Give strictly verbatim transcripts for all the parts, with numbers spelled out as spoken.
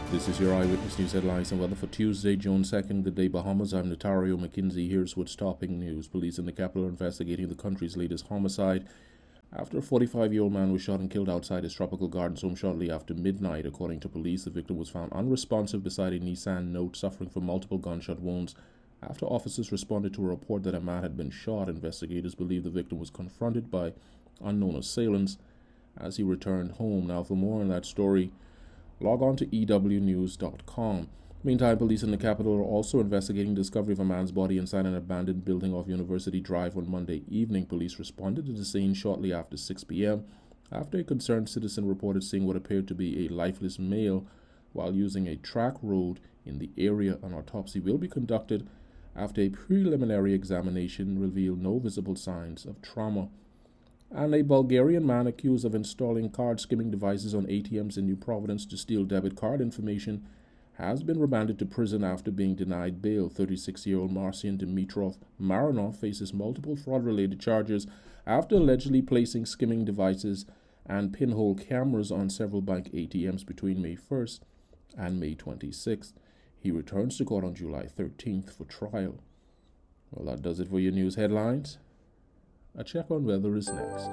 This is your Eyewitness News headlines and weather for Tuesday, June second. Good day, Bahamas. I'm Notario McKinsey. Here's what's topping news. Police in the capital are investigating the country's latest homicide after a forty-five-year-old man was shot and killed outside his Tropical Gardens home shortly after midnight. According to police, the victim was found unresponsive beside a Nissan Note, suffering from multiple gunshot wounds. After officers responded to a report that a man had been shot, investigators believe the victim was confronted by unknown assailants as he returned home. Now, for more on that story, log on to E W news dot com. Meantime, police in the capital are also investigating the discovery of a man's body inside an abandoned building off University Drive on Monday evening. Police responded to the scene shortly after six p.m. after a concerned citizen reported seeing what appeared to be a lifeless male while using a track road in the area. An autopsy will be conducted after a preliminary examination revealed no visible signs of trauma. And a Bulgarian man accused of installing card skimming devices on A T Ms in New Providence to steal debit card information has been remanded to prison after being denied bail. thirty-six-year-old Marcian Dimitrov Maranov faces multiple fraud-related charges after allegedly placing skimming devices and pinhole cameras on several bank A T Ms between May first and May twenty-sixth. He returns to court on July thirteenth for trial. Well, that does it for your news headlines. A check on weather is next.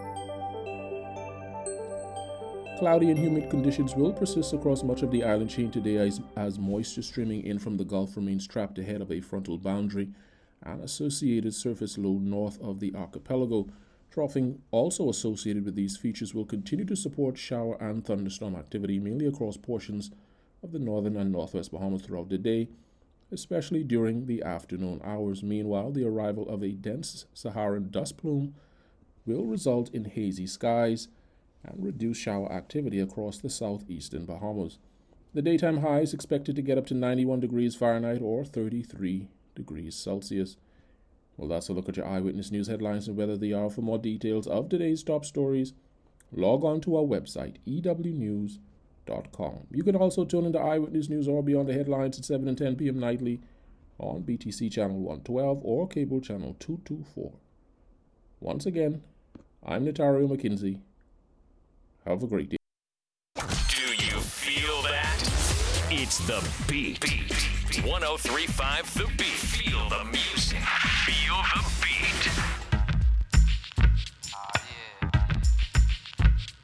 Cloudy and humid conditions will persist across much of the island chain today as, as moisture streaming in from the Gulf remains trapped ahead of a frontal boundary and associated surface low north of the archipelago. Troughing also associated with these features will continue to support shower and thunderstorm activity mainly across portions of the northern and northwest Bahamas throughout the day, especially during the afternoon hours. Meanwhile, the arrival of a dense Saharan dust plume will result in hazy skies and reduce shower activity across the southeastern Bahamas. The daytime high is expected to get up to ninety-one degrees Fahrenheit or thirty-three degrees Celsius. Well, that's a look at your Eyewitness News headlines and weather of the hour. For more details of today's top stories, log on to our website, E W news dot com. You can also tune into Eyewitness News or Beyond the Headlines at seven and ten p.m. nightly on B T C Channel one twelve or Cable Channel two twenty-four. Once again, I'm Notario McKinsey. Have a great day. Do you feel that? It's The Beat. Beat. one oh three point five The Beat. Feel the music. Feel the beat.